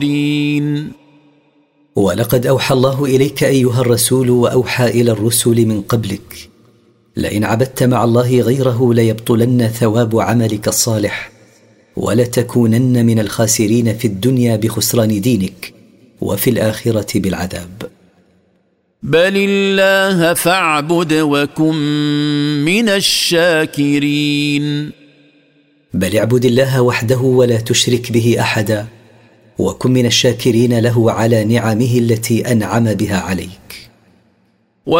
ولقد أوحى الله إليك أيها الرسول وأوحى إلى الرسل من قبلك لئن عبدت مع الله غيره ليبطلن ثواب عملك الصالح ولتكونن من الخاسرين في الدنيا بخسران دينك وفي الآخرة بالعذاب. بل الله فاعبد وكن من الشاكرين. بل اعبد الله وحده ولا تشرك به أحدا وكن من الشاكرين له على نعمه التي أنعم بها عليك.